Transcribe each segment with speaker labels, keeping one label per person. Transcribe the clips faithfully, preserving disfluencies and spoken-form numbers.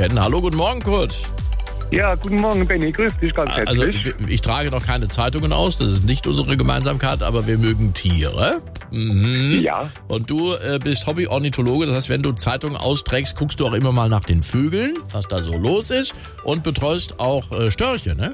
Speaker 1: kennen. Hallo, guten Morgen, Kurt.
Speaker 2: Ja, guten Morgen, Benny. Grüß dich ganz
Speaker 1: Also,
Speaker 2: herzlich.
Speaker 1: ich, ich trage noch keine Zeitungen aus, das ist nicht unsere Gemeinsamkeit, aber wir mögen Tiere. Mhm.
Speaker 2: Ja.
Speaker 1: Und du äh, bist Hobby-Ornithologe, das heißt, wenn du Zeitungen austrägst, guckst du auch immer mal nach den Vögeln, was da so los ist und betreust auch äh, Störche, ne?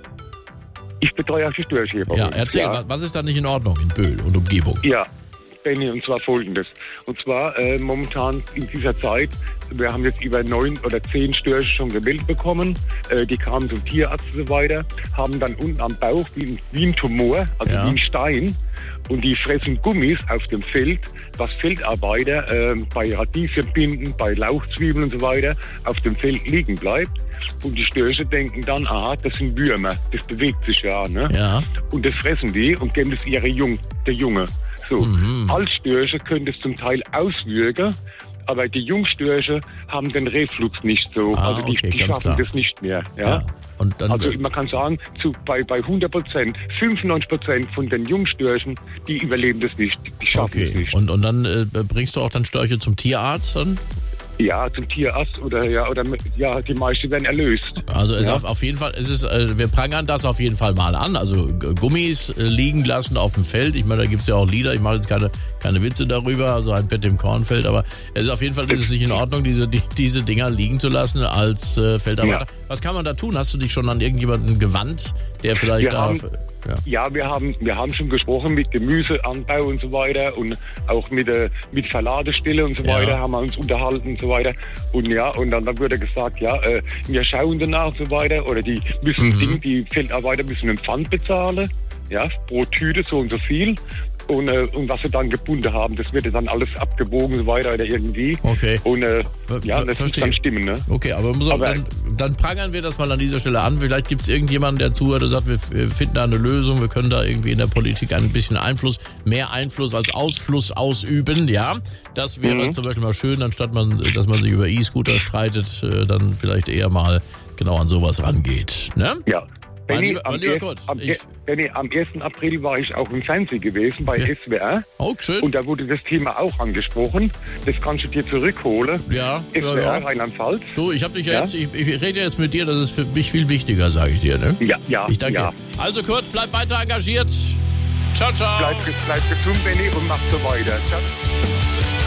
Speaker 2: Ich betreue auch die Störche. bei
Speaker 1: Ja,
Speaker 2: uns,
Speaker 1: erzähl,
Speaker 2: ja.
Speaker 1: was, was ist da nicht in Ordnung in Böhl und Umgebung?
Speaker 2: Ja, Benny, und zwar folgendes. Und zwar äh, momentan in dieser Zeit, wir haben jetzt über neun oder zehn Störche schon gemeldet bekommen. Äh, die kamen zum Tierarzt und so weiter, haben dann unten am Bauch wie ein, wie ein Tumor, also
Speaker 1: Ja.
Speaker 2: wie ein Stein. Und die fressen Gummis auf dem Feld, was Feldarbeiter äh, bei Radieschenbinden, bei Lauchzwiebeln und so weiter auf dem Feld liegen bleibt. Und die Störche denken dann, aha, das sind Würmer, das bewegt sich ja, ne?
Speaker 1: Ja.
Speaker 2: Und das fressen die und geben es ihre Jung, der Junge. So,
Speaker 1: Mhm.
Speaker 2: als Störche können es zum Teil auswürgen, aber die Jungstörche haben den Reflux nicht so.
Speaker 1: Ah,
Speaker 2: also die,
Speaker 1: okay,
Speaker 2: die
Speaker 1: ganz
Speaker 2: schaffen
Speaker 1: klar.
Speaker 2: das nicht mehr. Ja?
Speaker 1: Ja. Und dann,
Speaker 2: Also man kann sagen, zu, bei, bei hundert Prozent, fünfundneunzig Prozent von den Jungstörchen, die überleben das nicht, die schaffen es
Speaker 1: okay.
Speaker 2: nicht.
Speaker 1: Und, und dann äh, bringst du auch dann Störche zum Tierarzt dann?
Speaker 2: Ja, zum Tierarzt oder ja, oder mit- ja, die meisten werden erlöst.
Speaker 1: Also es
Speaker 2: Ja.
Speaker 1: auf, auf jeden Fall, es ist, äh, wir prangern das auf jeden Fall mal an. Also G- Gummis äh, liegen lassen auf dem Feld. Ich meine, da gibt's ja auch Lieder. Ich mache jetzt keine, keine Witze darüber, also ein Bett im Kornfeld. Aber es ist auf jeden Fall ist es nicht in Ordnung, diese, die, diese Dinger liegen zu lassen als äh, Feldarbeiter.
Speaker 2: Ja.
Speaker 1: Was kann man da tun? Hast du dich schon an irgendjemanden gewandt, der vielleicht
Speaker 2: Wir
Speaker 1: da...
Speaker 2: haben-
Speaker 1: ja.
Speaker 2: Ja, wir haben, wir haben schon gesprochen mit Gemüseanbau und so weiter und auch mit, äh, mit Verladestelle und so
Speaker 1: Ja.
Speaker 2: weiter haben wir uns unterhalten und so weiter. Und ja, und dann, dann wurde gesagt, ja, äh, wir schauen danach und so weiter oder die müssen
Speaker 1: Mhm.
Speaker 2: Ding, die Feldarbeiter müssen einen Pfand bezahlen, ja, pro Tüte so und so viel. Und, äh, und was sie dann gebunden haben, das wird dann alles abgewogen und so weiter oder irgendwie.
Speaker 1: Okay.
Speaker 2: Und äh,
Speaker 1: Ver-
Speaker 2: ja, das muss
Speaker 1: verstehe.
Speaker 2: dann stimmen, ne?
Speaker 1: Okay, aber, muss
Speaker 2: Aber-
Speaker 1: dann, dann prangern wir das mal an dieser Stelle an. Vielleicht gibt es irgendjemanden, der zuhört und sagt, wir, wir finden da eine Lösung, wir können da irgendwie in der Politik ein bisschen Einfluss, mehr Einfluss als Ausfluss ausüben, ja. Das wäre
Speaker 2: Mhm.
Speaker 1: zum Beispiel mal schön, anstatt man, dass man sich über E-Scooter streitet, äh, dann vielleicht eher mal genau an sowas rangeht. Ne?
Speaker 2: Ja.
Speaker 1: Mein
Speaker 2: Benny,
Speaker 1: lieber- mein
Speaker 2: am,
Speaker 1: lieber
Speaker 2: erst-
Speaker 1: Gott,
Speaker 2: am,
Speaker 1: ich-
Speaker 2: Benny, am ersten April war ich auch im Fernsehen gewesen bei
Speaker 1: Ja.
Speaker 2: S W R.
Speaker 1: Oh, schön.
Speaker 2: Und da wurde das Thema auch angesprochen. Das kannst du dir zurückholen.
Speaker 1: ja,
Speaker 2: S W R,
Speaker 1: ja, ja.
Speaker 2: Rheinland-Pfalz.
Speaker 1: Du, ich habe dich ja,
Speaker 2: Ja?
Speaker 1: jetzt, ich, ich rede jetzt mit dir, das ist für mich viel wichtiger, sage ich dir. Ne?
Speaker 2: Ja, ja,
Speaker 1: Ich danke
Speaker 2: ja.
Speaker 1: dir. Also Kurt, bleib weiter engagiert. Ciao, ciao.
Speaker 2: Bleib, bleib gesund, Benny, und mach so weiter. Ciao.